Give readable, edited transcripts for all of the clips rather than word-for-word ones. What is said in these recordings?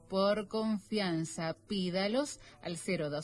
por confianza. Pídalos al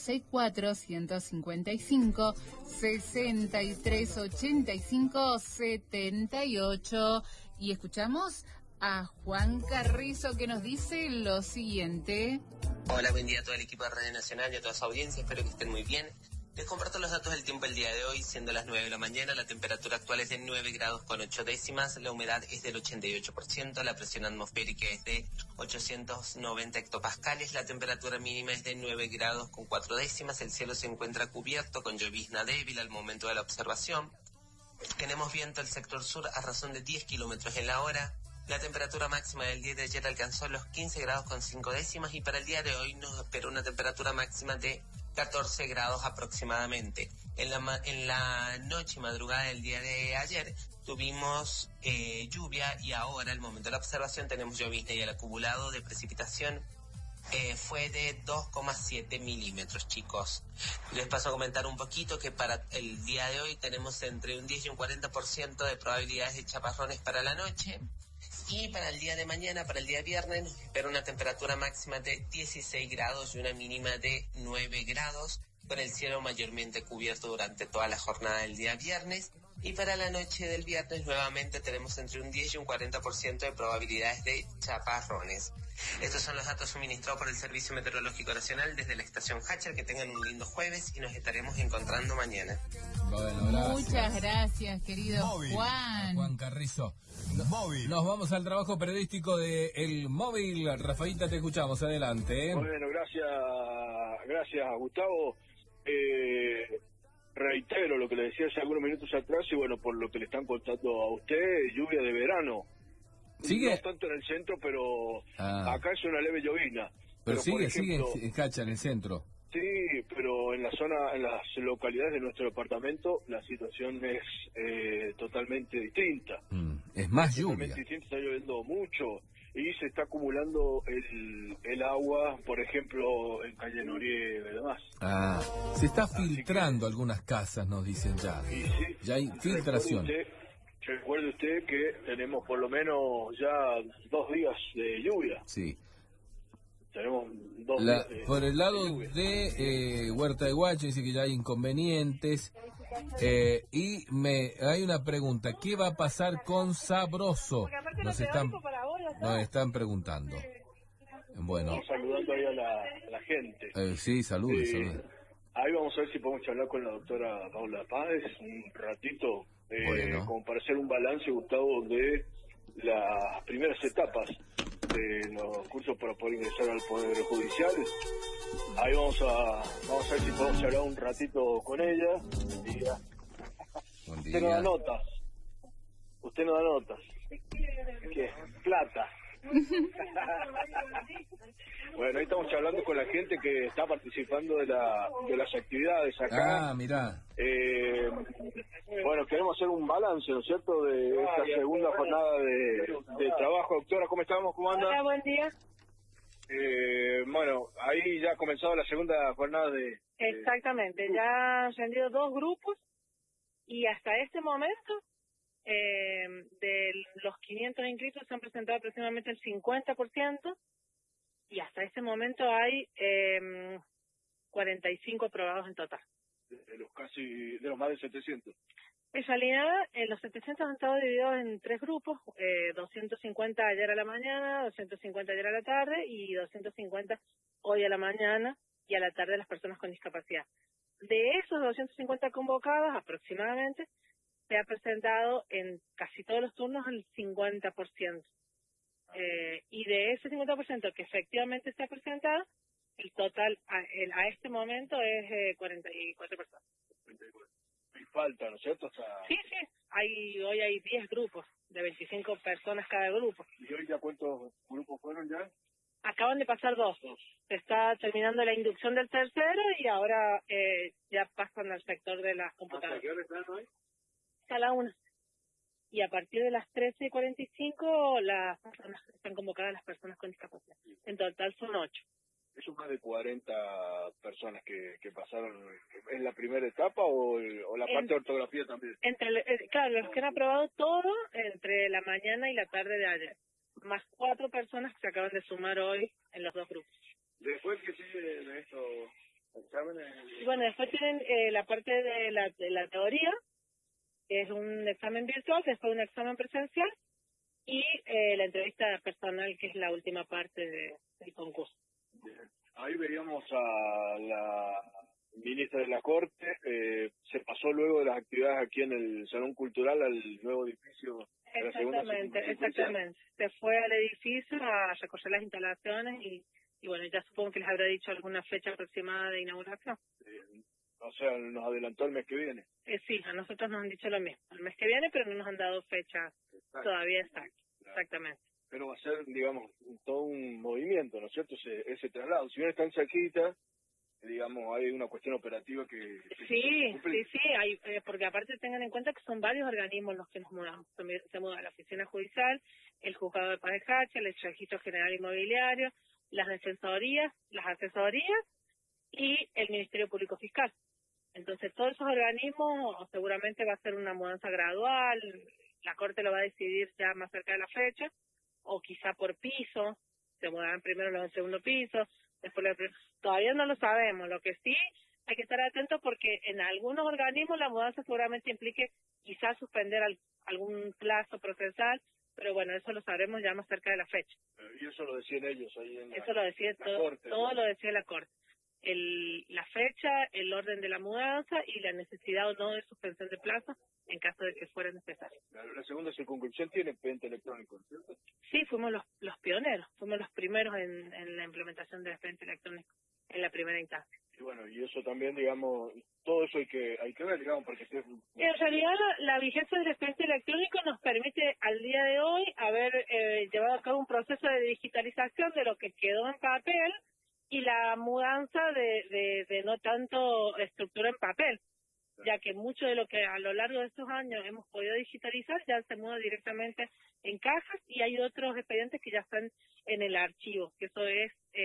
0264-155-6385-78. Y escuchamos a Juan Carrizo, que nos dice lo siguiente. Hola, buen día a todo el equipo de Radio Nacional y a toda su audiencia, espero que estén muy bien. Les comparto los datos del tiempo el día de hoy, siendo las 9 de la mañana, la temperatura actual es de 9 grados con 8 décimas, la humedad es del 88%, la presión atmosférica es de 890 hectopascales, la temperatura mínima es de 9 grados con 4 décimas, el cielo se encuentra cubierto con llovizna débil al momento de la observación. Tenemos viento al sector sur a razón de 10 kilómetros en la hora. La temperatura máxima del día de ayer alcanzó los 15 grados con 5 décimas y para el día de hoy nos espera una temperatura máxima de 14 grados aproximadamente. En la noche y madrugada del día de ayer tuvimos lluvia y ahora, al momento de la observación, tenemos llovizna y el acumulado de precipitación fue de 2,7 milímetros, chicos. Les paso a comentar un poquito que para el día de hoy tenemos entre un 10 y un 40% de probabilidades de chaparrones para la noche. Y para el día de mañana, para el día viernes, nos espera una temperatura máxima de 16 grados y una mínima de 9 grados, con el cielo mayormente cubierto durante toda la jornada del día viernes. Y para la noche del viernes nuevamente tenemos entre un 10 y un 40% de probabilidades de chaparrones. Estos son los datos suministrados por el Servicio Meteorológico Nacional desde la estación Hatcher. Que tengan un lindo jueves y nos estaremos encontrando mañana. Bueno, gracias. Muchas gracias, querido Juan Carrizo. Nos vamos al trabajo periodístico de El Móvil. Rafaita, te escuchamos, adelante. Bueno, gracias Gustavo. Reitero lo que le decía hace algunos minutos atrás y bueno, por lo que le están contando a usted, lluvia de verano. ¿Sigue? No tanto en el centro, pero acá es una leve llovizna. Pero sigue en Cacha, en el centro. Sí, pero en la zona, en las localidades de nuestro departamento, la situación es totalmente distinta. Es más lluvia. Totalmente distinta, está lloviendo mucho y se está acumulando el agua, por ejemplo, en calle Noriega y demás. Se está filtrando algunas casas, nos dicen ya. Sí, ya hay filtración. Recuerde usted que tenemos por lo menos ya 2 días de lluvia. Sí. Tenemos 2 días por el lado de Huerta de Guacho dice que ya hay inconvenientes. Y hay una pregunta, ¿qué va a pasar con Sabroso? Nos están preguntando. Bueno. Estamos saludando ahí a la gente. Sí, saludos. Ahí vamos a ver si podemos charlar con la doctora Paula Páez un ratito, como para hacer un balance, Gustavo, de las primeras etapas de los cursos para poder ingresar al Poder Judicial. Ahí vamos a ver si podemos charlar un ratito con ella. Buen día. Usted no da notas. ¿Qué? Plata. Bueno, ahí estamos charlando con la gente que está participando de las actividades acá. Mirá. Bueno, queremos hacer un balance, ¿no es cierto?, de esta segunda jornada de trabajo. Doctora, ¿cómo estamos? ¿Cómo anda? Hola, buen día. Bueno, ahí ya ha comenzado la segunda jornada de... Exactamente, ya han rendido 2 grupos y hasta este momento de los 500 inscritos se han presentado aproximadamente el 50% y hasta este momento hay 45 aprobados en total. De los más de 700. En realidad, los 700 han estado divididos en 3 grupos, 250 ayer a la mañana, 250 ayer a la tarde y 250 hoy a la mañana y a la tarde las personas con discapacidad. De esos 250 convocados, aproximadamente, se ha presentado en casi todos los turnos el 50%. Y de ese 50% que efectivamente se ha presentado, el total a este momento es 44 personas. Y falta, ¿no es cierto? Sí. Hoy hay 10 grupos, de 25 personas cada grupo. ¿Y hoy ya cuántos grupos fueron ya? Acaban de pasar 2. Se está terminando la inducción del tercero y ahora ya pasan al sector de las computadoras. ¿Hasta qué hora están hoy? A la 1. Y a partir de las 13:45 las personas están convocadas, las personas con discapacidad. En total son 8. ¿Eso más de 40 personas que pasaron en la primera etapa o la parte de ortografía también? Claro, los que han aprobado todo entre la mañana y la tarde de ayer. Más 4 personas que se acaban de sumar hoy en los dos grupos. Después que sigue de estos exámenes. Y bueno, después tienen la parte de la teoría, que es un examen virtual, después un examen presencial, y la entrevista personal, que es la última parte del concurso. Bien. Ahí veríamos a la ministra de la Corte, se pasó luego de las actividades aquí en el Salón Cultural al nuevo edificio de la segunda Exactamente. Se fue al edificio a recorrer las instalaciones y bueno, ya supongo que les habrá dicho alguna fecha aproximada de inauguración. O sea, nos adelantó el mes que viene. Sí, a nosotros nos han dicho lo mismo, el mes que viene, pero no nos han dado fecha todavía exacta. Claro. Exactamente. Pero va a ser, digamos, todo un movimiento, ¿no es cierto? Ese traslado. Si bien está en cerquita, digamos, hay una cuestión operativa que sí, hay, porque aparte tengan en cuenta que son varios organismos los que nos mudamos. Se muda la oficina judicial, el juzgado de paz de Hacha, el registro general inmobiliario, las defensorías, las asesorías y el Ministerio Público Fiscal. Entonces, todos esos organismos seguramente va a ser una mudanza gradual, la Corte lo va a decidir ya más cerca de la fecha, o quizá por piso, se mudarán primero los del segundo piso, después todavía no lo sabemos. Lo que sí hay que estar atentos porque en algunos organismos la mudanza seguramente implique quizás suspender algún plazo procesal, pero bueno, eso lo sabremos ya más cerca de la fecha. Y eso lo decían ellos ahí en eso lo decide la Corte, todo lo decide la Corte. La fecha, el orden de la mudanza y la necesidad o no de suspensión de plazo en caso de que fuera necesario. La segunda circunscripción tiene expediente electrónico, ¿cierto? Sí, fuimos los pioneros, fuimos los primeros en la implementación del expediente electrónico en la primera instancia. Y bueno, y eso también, digamos, todo eso hay que ver, digamos, porque en realidad la vigencia del expediente electrónico nos permite al día de hoy haber llevado a cabo un proceso de digitalización de lo que quedó en papel y la mudanza de no tanto estructura en papel, ya que mucho de lo que a lo largo de estos años hemos podido digitalizar ya se muda directamente en cajas y hay otros expedientes que ya están en el archivo, que eso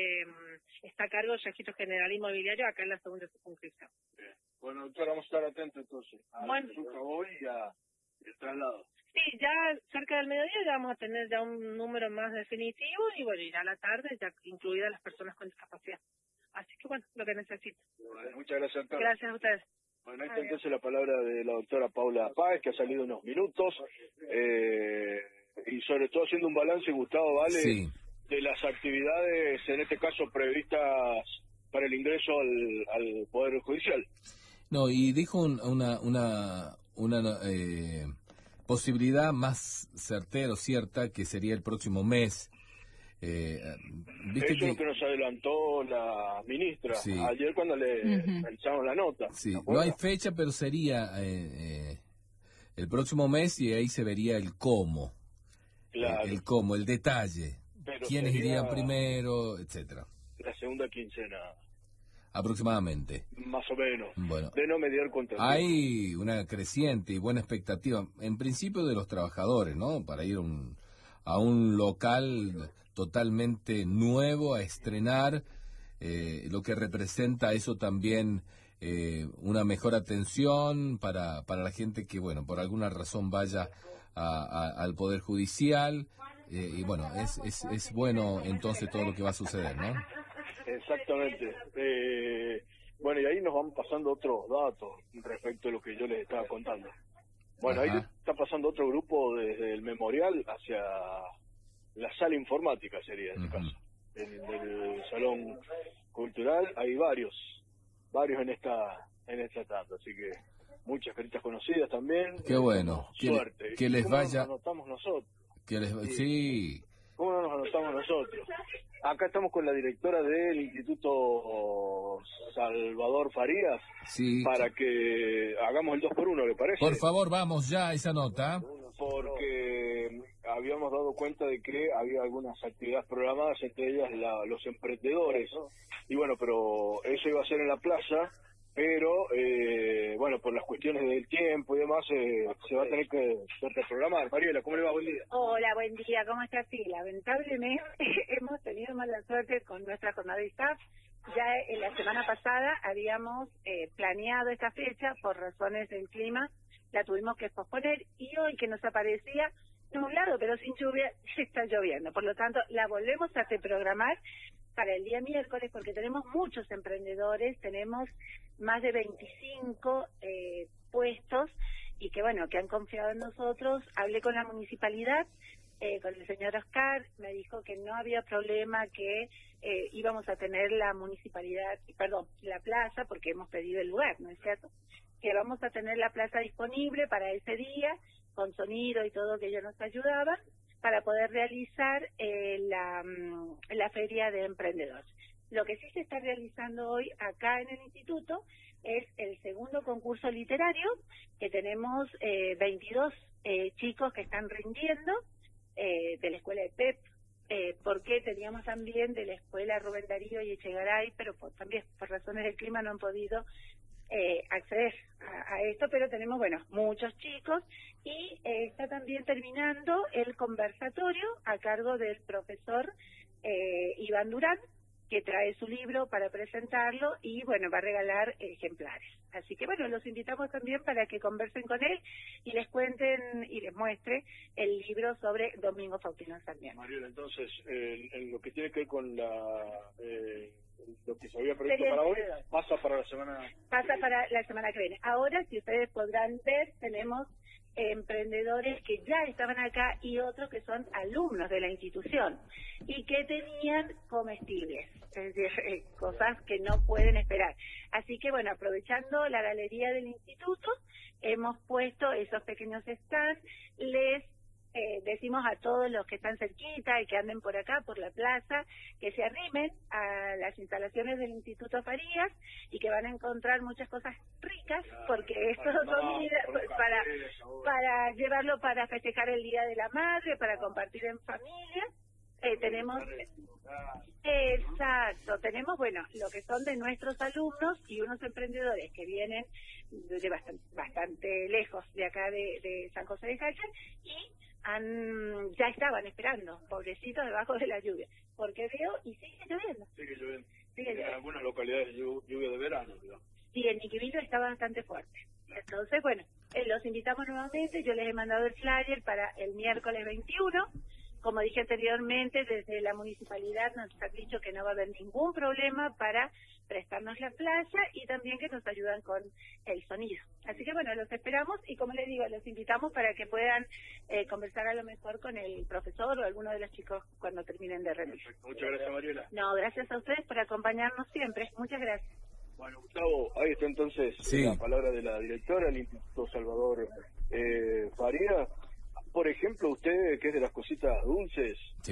está a cargo del Registro General Inmobiliario acá en la segunda circunscripción. Bien. Bueno, doctora, vamos a estar atentos entonces a hoy y al traslado. Sí, ya cerca del mediodía ya vamos a tener ya un número más definitivo y bueno, ya a la tarde ya incluidas las personas con discapacidad. Así que bueno, lo que necesito. Bueno, muchas gracias, doctora. Gracias a ustedes. Bueno, ahí está entonces la palabra de la doctora Paula Páez, que ha salido unos minutos, y sobre todo haciendo un balance, Gustavo, ¿vale? Sí. De las actividades, en este caso, previstas para el ingreso al Poder Judicial. No, y dijo una posibilidad más certera o cierta que sería el próximo mes. ¿Viste Eso es lo que nos adelantó la ministra ayer cuando le realizamos la nota. Sí, no hay fecha, pero sería el próximo mes y ahí se vería el cómo. Claro. El cómo, el detalle. Pero quiénes irían primero, etcétera. La segunda quincena. Aproximadamente. Más o menos. Bueno, de no mediar contra hay una creciente y buena expectativa, en principio de los trabajadores, ¿no? Para ir a un local totalmente nuevo a estrenar, lo que representa eso también una mejor atención para la gente que, bueno, por alguna razón vaya al Poder Judicial, y bueno, es bueno entonces todo lo que va a suceder, ¿no? Exactamente. Bueno, y ahí nos van pasando otros datos respecto a lo que yo les estaba contando. Bueno, ahí está pasando otro grupo desde el memorial hacia la sala informática, sería en este caso. En el salón cultural hay varios en esta tanda, así que muchas caritas conocidas también. Qué bueno. Suerte. Que les vaya. ¿Cómo nos anotamos nosotros? Sí. ¿Cómo no nos anotamos nosotros? Acá estamos con la directora del Instituto Salvador Farías, para que hagamos el 2x1, ¿le parece? Por favor, vamos ya a esa nota. Porque habíamos dado cuenta de que había algunas actividades programadas, entre ellas los emprendedores. Y bueno, pero eso iba a ser en la plaza, pero bueno, por las cuestiones del tiempo y demás, se va a tener que reprogramar. Mariela, ¿cómo le va? Buen día. Hola, buen día, ¿cómo está? Sí, lamentablemente hemos tenido mala suerte con nuestra jornada de staff. Ya en la semana pasada habíamos planeado esta fecha por razones del clima, la tuvimos que posponer y hoy que nos aparecía nublado pero sin lluvia, está lloviendo. Por lo tanto, la volvemos a reprogramar para el día miércoles, porque tenemos muchos emprendedores, tenemos más de 25 puestos, y que bueno, que han confiado en nosotros. Hablé con la municipalidad, con el señor Oscar, me dijo que no había problema, que íbamos a tener la plaza, porque hemos pedido el lugar, ¿no es cierto? Que vamos a tener la plaza disponible para ese día, con sonido y todo, que ellos nos ayudaban, para poder realizar la feria de emprendedores. Lo que sí se está realizando hoy acá en el instituto es el segundo concurso literario, que tenemos 22 chicos que están rindiendo de la escuela de PEP, porque teníamos también de la escuela Rubén Darío y Echegaray, pero también por razones del clima no han podido acceder a esto, pero tenemos, bueno, muchos chicos, y está también terminando el conversatorio a cargo del profesor Iván Durán, que trae su libro para presentarlo y, bueno, va a regalar ejemplares. Así que, bueno, los invitamos también para que conversen con él y les cuenten y les muestre el libro sobre Domingo Faustino Sarmiento. Mariela, entonces, en lo que tiene que ver con lo que se había previsto para hoy, pasa para la semana que viene. Ahora, si ustedes podrán ver, tenemos emprendedores que ya estaban acá y otros que son alumnos de la institución y que tenían comestibles, es decir, cosas que no pueden esperar. Así que, bueno, aprovechando la galería del instituto, hemos puesto esos pequeños stands. Les decimos a todos los que están cerquita y que anden por acá, por la plaza, que se arrimen a las instalaciones del Instituto Farías y que van a encontrar muchas cosas ricas, porque esto son para llevarlo para festejar el Día de la Madre, para compartir en familia. Tenemos, exacto, tenemos, bueno, lo que son de nuestros alumnos y unos emprendedores que vienen de bastante lejos de acá de San José de Jacha, y ya estaban esperando, pobrecitos, debajo de la lluvia, porque veo y sigue lloviendo. En algunas localidades lluvia de verano, digamos. Sí, en Iquibito está bastante fuerte. Entonces, bueno, los invitamos nuevamente. Yo les he mandado el flyer para el miércoles 21. Como dije anteriormente, desde la municipalidad nos han dicho que no va a haber ningún problema para prestarnos la plaza y también que nos ayudan con el sonido. Así que, bueno, los esperamos y, como les digo, los invitamos para que puedan conversar a lo mejor con el profesor o alguno de los chicos cuando terminen de rendir. Muchas gracias, Mariela. No, gracias a ustedes por acompañarnos siempre. Muchas gracias. Bueno, Gustavo, ahí está entonces la palabra de la directora del Instituto Salvador Farías. Por ejemplo, usted, que es de las cositas dulces,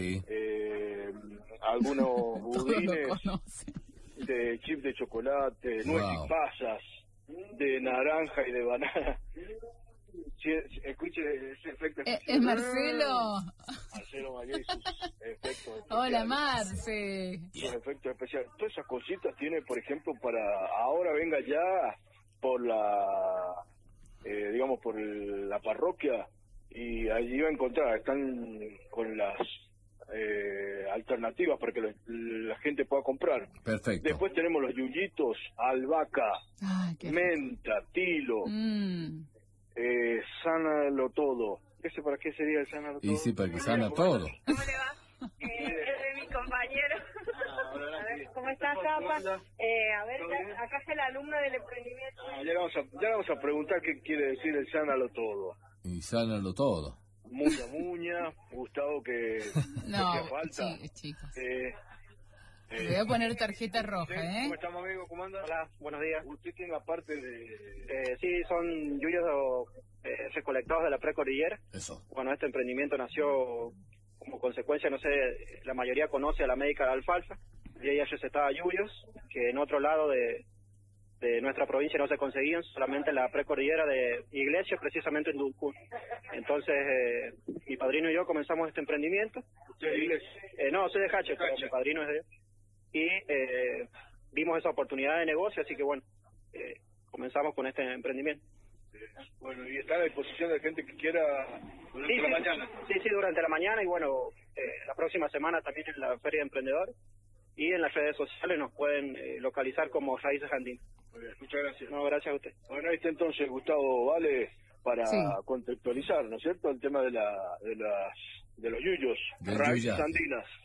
algunos budines de chip de chocolate, nuez y pasas, de naranja y de banana. Escuche ese efecto. Es Marcelo. Marcelo María y sus efectos especiales. Hola, Marce. Sus efectos especiales. Todas esas cositas tiene, por ejemplo, para ahora venga ya por digamos, por la parroquia, y allí va a encontrar, están con las alternativas para que la gente pueda comprar. Perfecto. Después tenemos los yuyitos, albahaca, menta, tilo, sánalo todo. ¿Ese para qué sería el sánalo todo? Y sí, para que sana todo. ¿Cómo le va? Es de mi compañero. A ver, ¿cómo estás, Zapa? A ver, acá es el alumno del emprendimiento. Ya vamos a preguntar qué quiere decir el sánalo todo. Y sánalo todo. Muña, Gustavo, que no, hacía falta. Sí, chicos. Le voy a poner tarjeta roja, ¿Cómo estamos, amigo? ¿Cómo anda? Hola, buenos días. ¿Usted tiene la parte de...? Sí, son yuyos recolectados de la precordillera. Eso. Bueno, este emprendimiento nació como consecuencia, no sé, la mayoría conoce a la médica de alfalfa, y ella recetaba yuyos, que en otro lado de nuestra provincia no se conseguían, solamente en la precordillera de Iglesias, precisamente en Dulcún. Entonces, mi padrino y yo comenzamos este emprendimiento. ¿Usted es de Iglesias? No, soy de Jache, pero mi padrino es de... Y vimos esa oportunidad de negocio, así que bueno, comenzamos con este emprendimiento. Bueno, y está a la disposición de gente que quiera durante la mañana. Sí, durante la mañana, y bueno, la próxima semana también en la Feria de Emprendedores, y en las redes sociales nos pueden localizar como Raíces Andinas. Muy bien, muchas gracias. No, gracias a usted. Bueno, ahí está entonces Gustavo Vale para contextualizar, ¿no es cierto?, el tema de los yuyos, Raíces Andinas.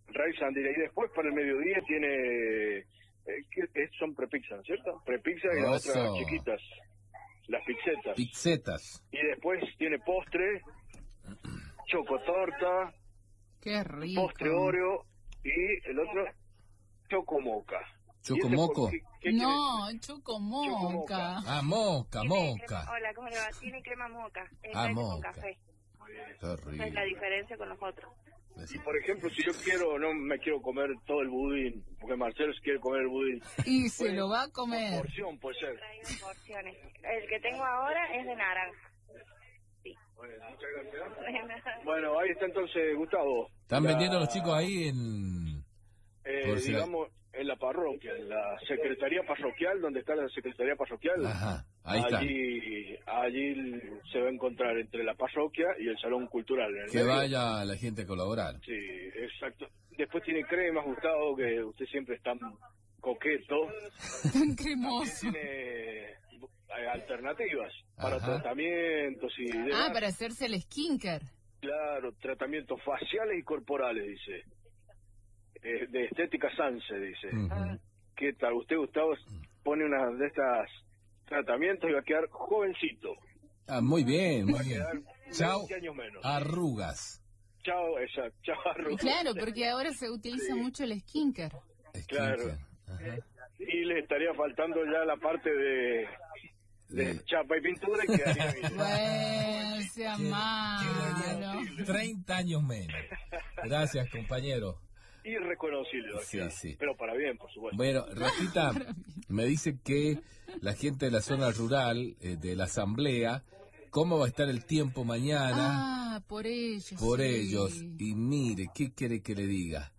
raíz andina. Y después para el mediodía tiene, son prepizzas, ¿cierto? Prepizzas y las otras chiquitas, las pizzetas. Pizzetas. Y después tiene postre, chocotorta, qué rico, postre Oreo y el otro chocomoca. ¿Chocomoco? No, chocomoca. Ah, moca. Hola, ¿cómo le va? Tiene crema moca. Moca. Con café. Terrible. Esa es la diferencia con los otros. Y por ejemplo, si yo no me quiero comer todo el budín, porque Marcelo se quiere comer el budín. Y se lo va a comer. Porción puede ser. Traigo porciones. El que tengo ahora es de naranja. Sí. Bueno, muchas gracias. Bueno, ahí está entonces Gustavo. ¿Están vendiendo los chicos ahí en...? Digamos, en la parroquia, en la secretaría parroquial, donde está la secretaría parroquial. Ajá, ahí está. Allí se va a encontrar entre la parroquia y el salón cultural. Que vaya la gente a colaborar. Sí, exacto. Después tiene cremas, Gustavo, que usted siempre es tan coqueto. Tan cremoso. Tiene alternativas para tratamientos y demás. para hacerse el skincare. Claro, tratamientos faciales y corporales, dice. De estética Sanse, dice. ¿Qué tal? Usted, Gustavo, pone una de estas tratamientos y va a quedar jovencito. Muy bien, muy bien. Chao, 20 años menos. Arrugas. Chao arrugas. Claro, porque ahora se utiliza mucho el skincare. Claro. Y le estaría faltando ya la parte de chapa y pintura y quedaría bien. Bueno, sea malo. 30 años menos. Gracias, compañero. Irreconocible, sí. Pero para bien, por supuesto. Bueno, Rafita me dice que la gente de la zona rural, de la asamblea, ¿cómo va a estar el tiempo mañana? Por ellos. Por ellos. Y mire, ¿qué quiere que le diga?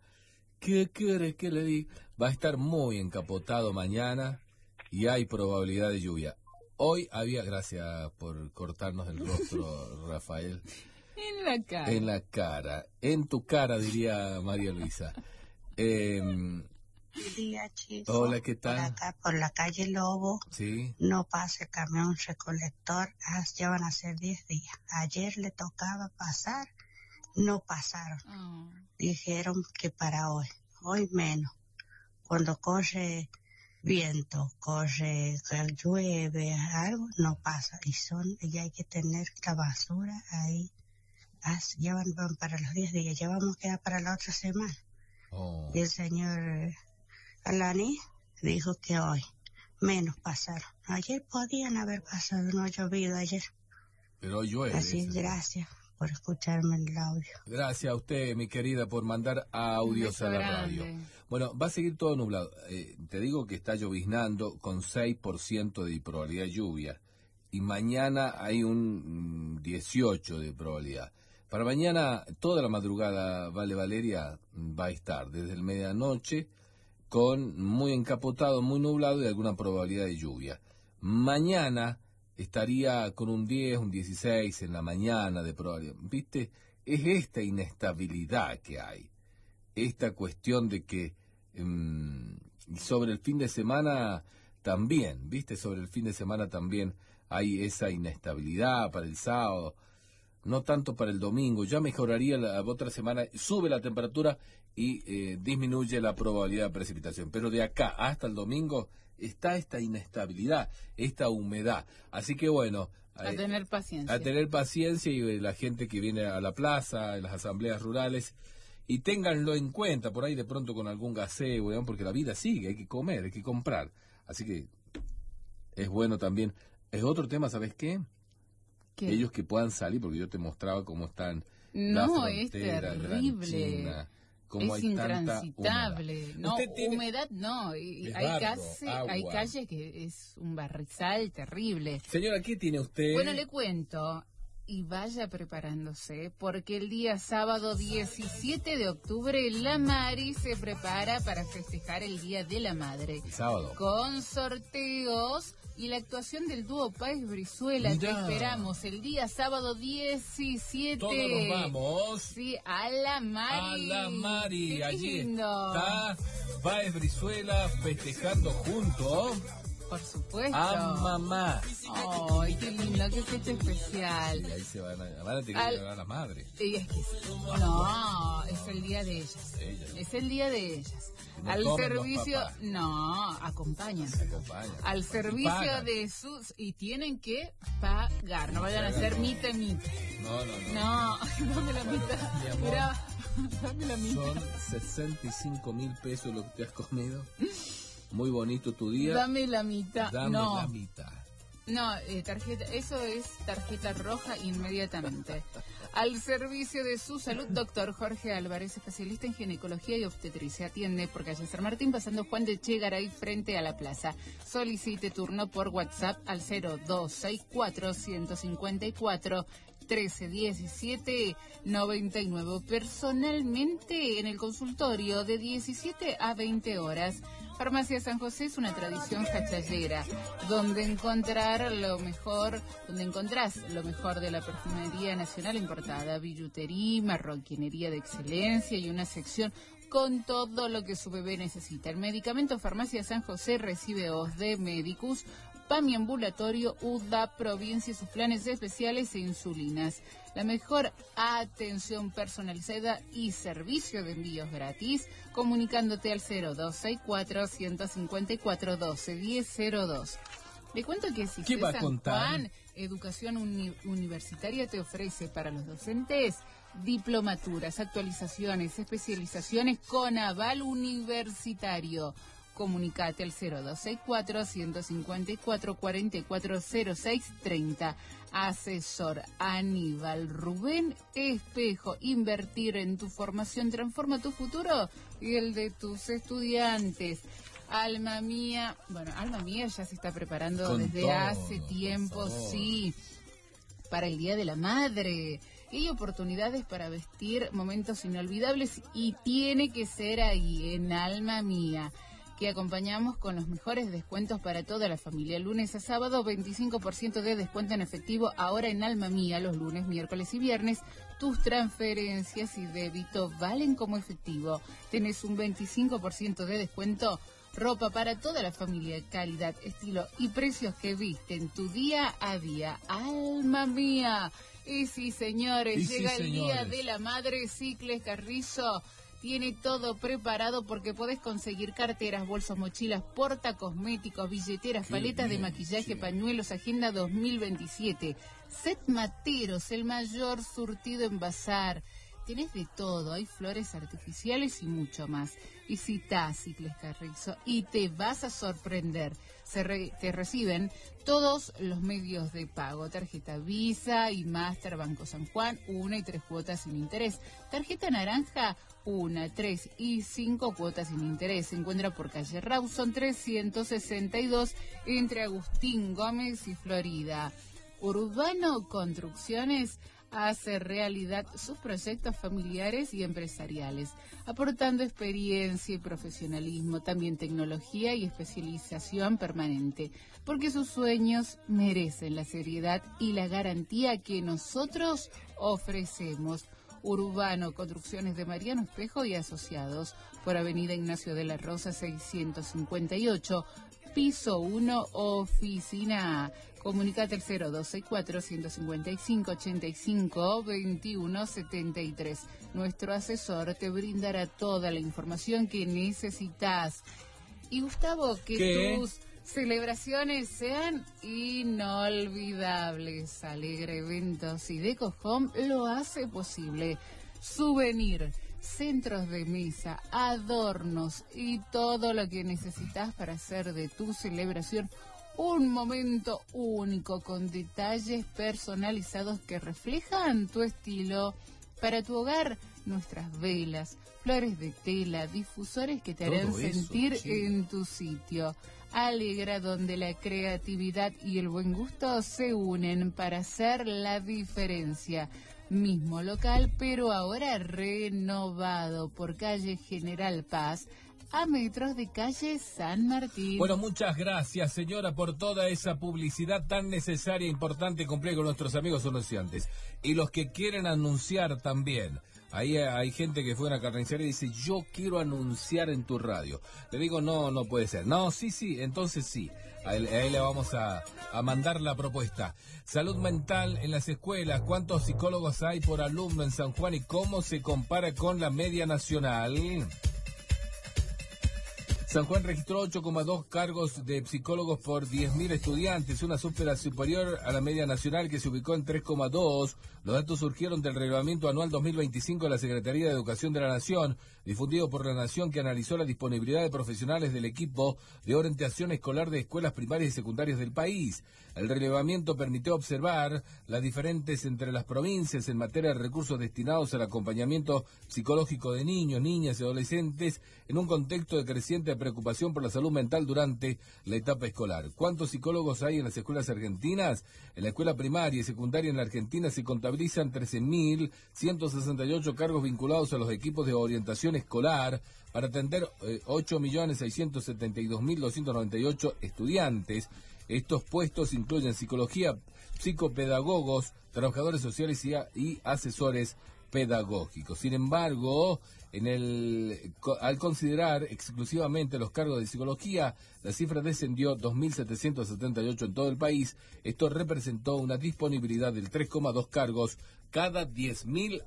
Va a estar muy encapotado mañana y hay probabilidad de lluvia. Hoy había, gracias por cortarnos el rostro, Rafael. En la cara. En la cara. En tu cara, diría María Luisa. Buen día, chicos. Hola, ¿qué tal? Por acá, por la calle Lobo, sí. No pasa el camión recolector. Ya van a ser 10 días. Ayer le tocaba pasar, no pasaron. Dijeron que para hoy menos. Cuando corre viento, llueve, algo, no pasa. Y hay que tener la basura ahí. Ya van para los 10 días, ya vamos a quedar para la otra semana. Y el señor Alani dijo que hoy menos pasaron. Ayer podían haber pasado, no ha llovido ayer. Pero hoy llueve. Así, gracias por escucharme en el audio. Gracias a usted, mi querida, por mandar audios a la radio. Bueno, va a seguir todo nublado. Te digo que está lloviznando con 6% de probabilidad de lluvia. Y mañana hay un 18% de probabilidad. Para mañana, toda la madrugada, Valeria va a estar desde el medianoche con muy encapotado, muy nublado y alguna probabilidad de lluvia. Mañana estaría con un 10, un 16 en la mañana de probabilidad. ¿Viste? Es esta inestabilidad que hay. Esta cuestión de que sobre el fin de semana también, ¿viste? Sobre el fin de semana también hay esa inestabilidad para el sábado. No tanto para el domingo, ya mejoraría la otra semana, sube la temperatura y disminuye la probabilidad de precipitación. Pero de acá hasta el domingo está esta inestabilidad, esta humedad. Así que bueno... A tener paciencia. A tener paciencia y la gente que viene a la plaza, en las asambleas rurales, y ténganlo en cuenta, por ahí de pronto con algún gaseo, ¿no? Porque la vida sigue, hay que comer, hay que comprar. Así que es bueno también. Es otro tema, ¿sabes qué? ¿Qué? Ellos que puedan salir, porque yo te mostraba cómo están la frontera, es Gran terrible. China, cómo es hay intransitable. tanta No, tiene... humedad no. Y hay calles que es un barrizal terrible. Señora, ¿qué tiene usted? Bueno, le cuento. Y vaya preparándose, porque el día sábado 17 de octubre la Mari se prepara para festejar el Día de la Madre. El sábado. Con sorteos y la actuación del dúo Páez Brizuela. Mirá. Te esperamos el día sábado 17. Todos nos vamos. Sí, a la Mari. A la Mari. Qué allí lindo. Está Páez Brizuela festejando junto Por supuesto. A mamá. Ay, qué lindo, qué fecha especial. Y ahí se van a tener que llevar a la madre. Y es que no, es el día de ellas. Es el día de ellas. No al servicio, no, acompañan. Al servicio de sus, y tienen que pagar, no vayan a hacer mita. No, dame la mitad. Mira, dame la mitad. Son 65.000 pesos lo que te has comido. Muy bonito tu día. Dame la mitad. Dame la mitad. No, tarjeta, eso es tarjeta roja inmediatamente. Al servicio de su salud, doctor Jorge Álvarez, especialista en ginecología y obstetricia. Atiende por calle San Martín, pasando Juan de Chegaray, frente a la plaza. Solicite turno por WhatsApp al 0264-154-1317-99. Personalmente en el consultorio de 17 a 20 horas. Farmacia San José es una tradición hachallera, donde encontrás lo mejor de la perfumería nacional importada, billutería, marroquinería de excelencia y una sección con todo lo que su bebé necesita. El medicamento Farmacia San José recibe OSDE, Medicus, PAMI ambulatorio, UDA, provincia y sus planes especiales e insulinas. La mejor atención personalizada y servicio de envíos gratis, comunicándote al 0264-154-12-1002. Le cuento que si San Juan Educación Universitaria te ofrece para los docentes diplomaturas, actualizaciones, especializaciones con aval universitario. Comunicate al 0264-154-440630. Asesor Aníbal Rubén Espejo. Invertir en tu formación transforma tu futuro y el de tus estudiantes. Alma Mía ya se está preparando con desde todo, hace tiempo, sí, para el Día de la Madre. Y hay oportunidades para vestir momentos inolvidables y tiene que ser ahí, en Alma Mía, que acompañamos con los mejores descuentos para toda la familia. Lunes a sábado, 25% de descuento en efectivo ahora en Alma Mía. Los lunes, miércoles y viernes, tus transferencias y débito valen como efectivo. Tenés un 25% de descuento. Ropa para toda la familia, calidad, estilo y precios que visten tu día a día. Alma Mía. Y sí, señores, llega el Día de la Madre. Cicles Carrizo tiene todo preparado porque podés conseguir carteras, bolsos, mochilas, portacosméticos, billeteras, paletas de maquillaje, pañuelos, Agenda 2027. Set Materos, el mayor surtido en bazar. Tenés de todo, hay flores artificiales y mucho más. Visita Cicles Carrizo y te vas a sorprender. Te reciben todos los medios de pago. Tarjeta Visa y Master Banco San Juan, 1 y 3 cuotas sin interés. Tarjeta Naranja, 1, 3 y 5 cuotas sin interés. Se encuentra por calle Rawson 362 entre Agustín Gómez y Florida. Urbano Construcciones hace realidad sus proyectos familiares y empresariales, aportando experiencia y profesionalismo, también tecnología y especialización permanente, porque sus sueños merecen la seriedad y la garantía que nosotros ofrecemos. Urbano Construcciones de Mariano Espejo y Asociados, por Avenida Ignacio de la Rosa 658, piso 1, oficina A. Comunicate al 0264-155-85-2173. Nuestro asesor te brindará toda la información que necesitas. Y Gustavo, que tus celebraciones sean inolvidables. Alegre Eventos y Deco Home lo hace posible. Souvenir, centros de mesa, adornos y todo lo que necesitas para hacer de tu celebración un momento único con detalles personalizados que reflejan tu estilo. Para tu hogar, nuestras velas, flores de tela, difusores que te harán sentir en tu sitio. Alegra, donde la creatividad y el buen gusto se unen para hacer la diferencia. Mismo local, pero ahora renovado, por calle General Paz, a metros de calle San Martín. Bueno, muchas gracias, señora, por toda esa publicidad tan necesaria e importante cumplir con nuestros amigos anunciantes. Y los que quieren anunciar también Ahí hay gente que fue a una carnicería y dice, yo quiero anunciar en tu radio. Le digo, no puede ser. No, sí, entonces sí. Ahí le vamos a mandar la propuesta. Salud mental en las escuelas. ¿Cuántos psicólogos hay por alumno en San Juan y cómo se compara con la media nacional? San Juan registró 8,2 cargos de psicólogos por 10.000 estudiantes, una cifra superior a la media nacional que se ubicó en 3,2. Los datos surgieron del Reglamento Anual 2025 de la Secretaría de Educación de la Nación, difundido por La Nación, que analizó la disponibilidad de profesionales del equipo de orientación escolar de escuelas primarias y secundarias del país. El relevamiento permitió observar las diferencias entre las provincias en materia de recursos destinados al acompañamiento psicológico de niños, niñas y adolescentes en un contexto de creciente preocupación por la salud mental durante la etapa escolar. ¿Cuántos psicólogos hay en las escuelas argentinas? En la escuela primaria y secundaria en la Argentina se contabilizan 13.168 cargos vinculados a los equipos de orientación escolar para atender 8.672.298 estudiantes. Estos puestos incluyen psicología, psicopedagogos, trabajadores sociales y asesores pedagógicos. Sin embargo, al considerar exclusivamente los cargos de psicología, la cifra descendió 2.778 en todo el país. Esto representó una disponibilidad del 3,2 cargos cada 10.000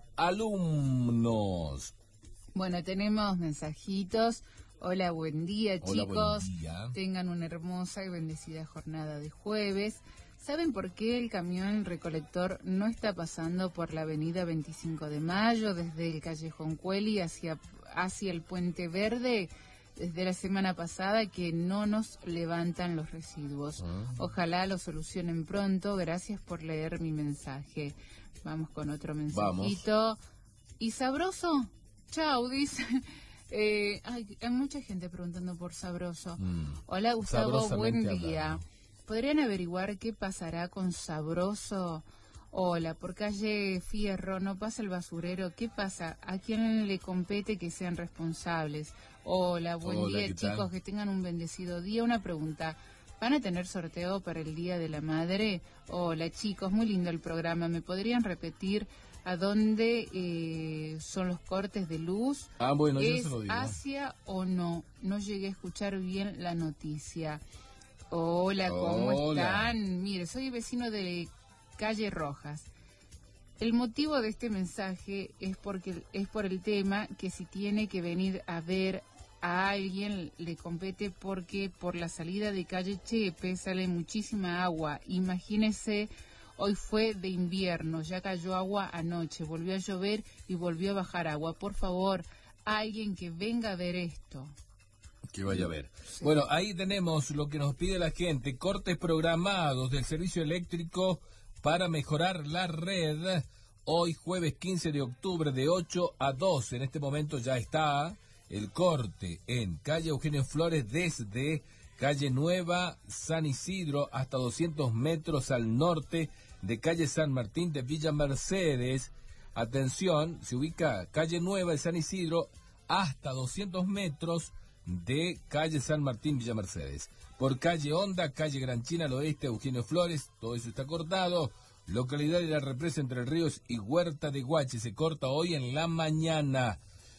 alumnos. Bueno, tenemos mensajitos. Hola, buen día, Hola, chicos. Buen día. Tengan una hermosa y bendecida jornada de jueves. ¿Saben por qué el camión recolector no está pasando por la avenida 25 de Mayo, desde el Callejón Cueli hacia el Puente Verde? Desde la semana pasada que no nos levantan los residuos. Ojalá lo solucionen pronto. Gracias por leer mi mensaje. Vamos con otro mensajito. Vamos. ¿Y sabroso? Chau, dice... hay mucha gente preguntando por Sabroso. Hola, Gustavo, buen día. ¿Podrían averiguar qué pasará con Sabroso? Hola, por calle Fierro no pasa el basurero. ¿Qué pasa? ¿A quién le compete que sean responsables? Hola, buen día, chicos, tal? que tengan un bendecido día. Una pregunta. ¿Van a tener sorteo para el Día de la Madre? Hola, chicos, muy lindo el programa. ¿Me podrían repetir a dónde son los cortes de luz? Bueno, ¿Es yo se lo digo. Asia o no? No llegué a escuchar bien la noticia. Hola, ¿cómo están? Mire, soy vecino de Calle Rojas. El motivo de este mensaje es por el tema que si tiene que venir a ver a alguien le compete, porque por la salida de Calle Chepe sale muchísima agua. Imagínese, hoy fue de invierno, ya cayó agua anoche, volvió a llover y volvió a bajar agua. Por favor, alguien que venga a ver esto. Que vaya a ver. Sí. Bueno, ahí tenemos lo que nos pide la gente: cortes programados del servicio eléctrico para mejorar la red. Hoy jueves 15 de octubre de 8 a 12. En este momento ya está el corte en calle Eugenio Flores desde calle Nueva San Isidro hasta 200 metros al norte de calle San Martín de Villa Mercedes. Atención, se ubica calle Nueva de San Isidro hasta 200 metros de calle San Martín, Villa Mercedes. Por calle Honda, calle Gran China al oeste, Eugenio Flores, todo eso está cortado. Localidad de la represa Entre Ríos y Huerta de Guache se corta hoy en la mañana,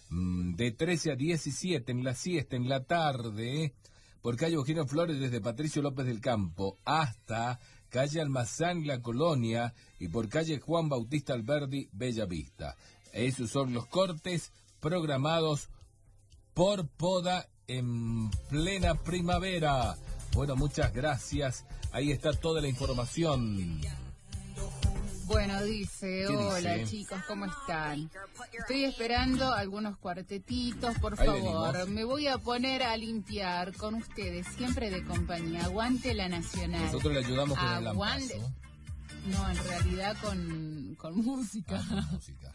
de 13 a 17, en la siesta, en la tarde. Por calle Eugenio Flores desde Patricio López del Campo hasta calle Almazán, La Colonia, y por calle Juan Bautista Alberdi, Bella Vista. Esos son los cortes programados por poda en plena primavera. Bueno, muchas gracias. Ahí está toda la información. Bueno, dice, hola chicos, ¿cómo están? Estoy esperando algunos cuartetitos, por favor. Venimos. Me voy a poner a limpiar con ustedes, siempre de compañía. Aguante la Nacional. Nosotros le ayudamos con el lampazo. No, en realidad con música. Música.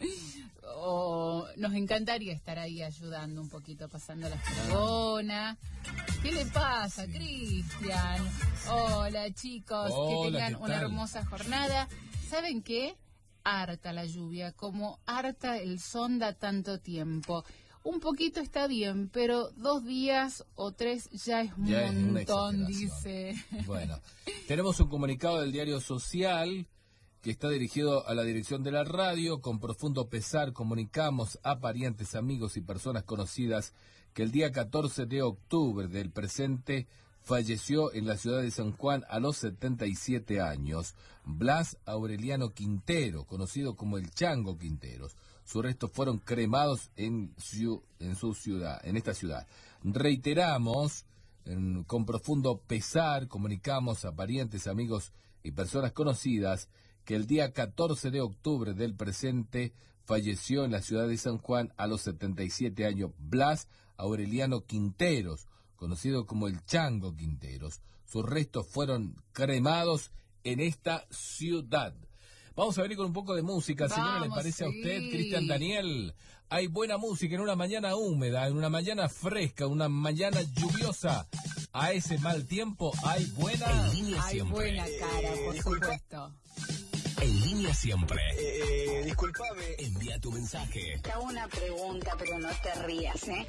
Nos encantaría estar ahí ayudando un poquito, pasando la fregona. ¿Qué le pasa, Cristian? Hola, chicos, que tengan una hermosa jornada. ¿Saben qué? Harta la lluvia, como harta el sonda tanto tiempo. Un poquito está bien, pero 2 días o 3 ya es un montón, dice. Bueno, tenemos un comunicado del Diario Social que está dirigido a la dirección de la radio. Con profundo pesar comunicamos a parientes, amigos y personas conocidas que el día 14 de octubre del presente falleció en la ciudad de San Juan a los 77 años Blas Aureliano Quintero, conocido como el Chango Quinteros. Sus restos fueron cremados en esta ciudad. Reiteramos, con profundo pesar comunicamos a parientes, amigos y personas conocidas que el día 14 de octubre del presente falleció en la ciudad de San Juan a los 77 años Blas Aureliano Quinteros, conocido como el Chango Quinteros. Sus restos fueron cremados en esta ciudad. Vamos a venir con un poco de música, señora, ¿le parece a usted, Cristian Daniel? Hay buena música en una mañana húmeda, en una mañana fresca, una mañana lluviosa. A ese mal tiempo hay buena... Hay buena cara, por supuesto. En línea siempre. Disculpame. Envía tu mensaje. Te hago una pregunta, pero no te rías, ¿eh?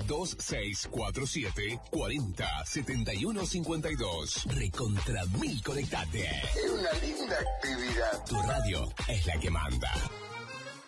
2647-40-7152. Recontra 1000 conectate. Es una linda actividad. Tu radio es la que manda.